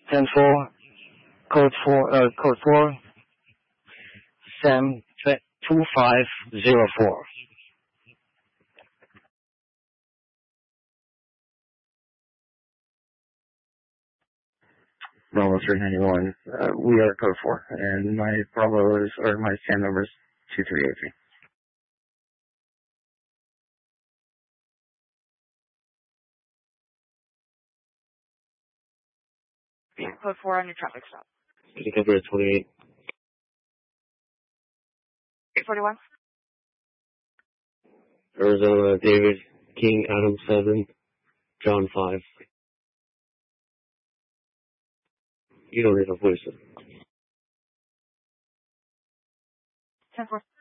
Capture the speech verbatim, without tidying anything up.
ten four, code four, uh, code four, Sam two five zero four. Bravo three ninety-one. Uh, we are code four, and my Bravo is, or my Sam number is two three eight three. Code four on your traffic stop. Pick up at twenty-eight. eight forty-one. Arizona, David, King, Adam seven, John five. You don't need a voice. ten four.